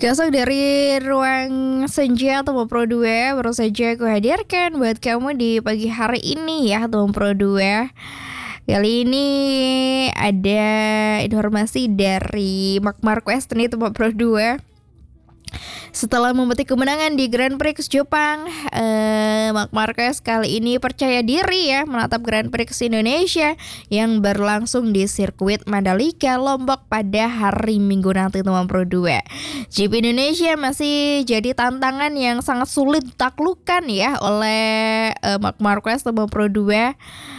Gosok dari ruang senja Tomo Pro 2 baru saja aku hadirkan buat kamu di pagi hari ini ya Tomo Pro 2. Kali ini ada informasi dari Marc Marquez nih Tomo Pro 2. Setelah memetik kemenangan di Grand Prix Jepang, Marc Marquez kali ini percaya diri ya menatap Grand Prix Indonesia yang berlangsung di sirkuit Mandalika, Lombok pada hari Minggu nanti teman Pro 2. GP Indonesia masih jadi tantangan yang sangat sulit ditaklukkan ya oleh Marc Marquez teman Pro 2.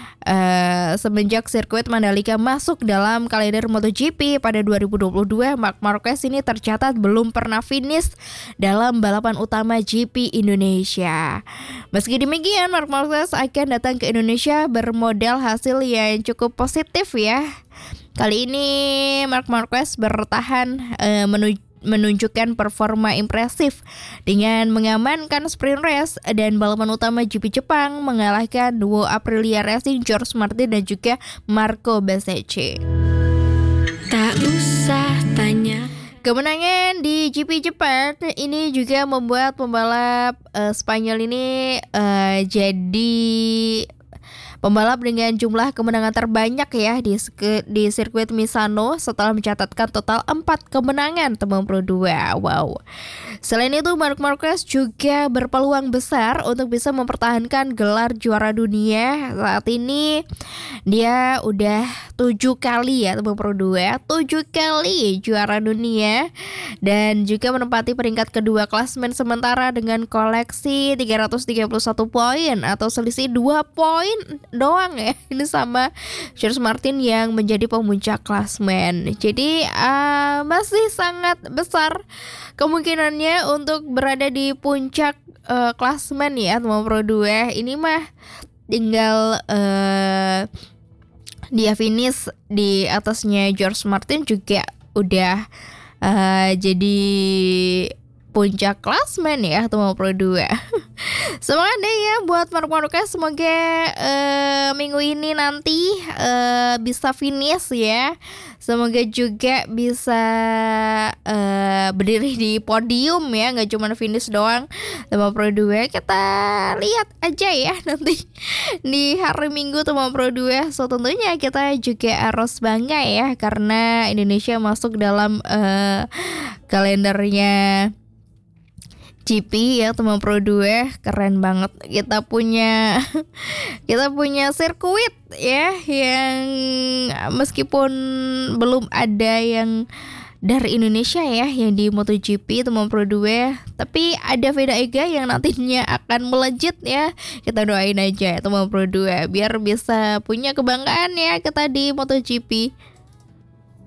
Semenjak sirkuit Mandalika masuk dalam kalender MotoGP pada 2022, Marc Marquez ini tercatat belum pernah finish dalam balapan utama GP Indonesia. Meski demikian, Marc Marquez akan datang ke Indonesia bermodal hasil yang cukup positif ya. Kali ini Marc Marquez bertahan menunjukkan performa impresif dengan mengamankan sprint race dan balapan utama GP Jepang, mengalahkan duo Aprilia Racing George Martin dan juga Marco Bezzecchi. Tak usah tanya. Kemenangan di GP Jepang ini juga membuat pembalap Spanyol ini jadi pembalap dengan jumlah kemenangan terbanyak ya di sirkuit Misano setelah mencatatkan total 4 kemenangan teman Pro 2. Wow. Selain itu Marc Marquez juga berpeluang besar untuk bisa mempertahankan gelar juara dunia. Saat ini dia udah 7 kali ya teman Pro 2, 7 kali juara dunia dan juga menempati peringkat kedua klasemen sementara dengan koleksi 331 poin atau selisih 2 poin doang ya. Ini sama George Martin yang menjadi pemuncak klasemen. Jadi masih sangat besar kemungkinannya untuk berada di puncak klasemen ya teman Pro 2. Ini mah tinggal dia finish di atasnya George Martin juga udah jadi puncak klasmen ya teman Pro 2. Semangat deh ya buat Marc Marquez, semoga minggu ini nanti bisa finish ya. Semoga juga bisa berdiri di podium ya, nggak cuma finish doang teman Pro 2. Kita lihat aja ya nanti di hari Minggu teman Pro 2. So tentunya kita juga harus bangga ya karena Indonesia masuk dalam kalendernya GP ya teman Pro 2. Keren banget kita punya sirkuit ya yang meskipun belum ada yang dari Indonesia ya yang di MotoGP teman Pro 2, tapi ada Veda Ega yang nantinya akan melejit ya. Kita doain aja ya teman Pro 2 biar bisa punya kebanggaan ya kita di MotoGP.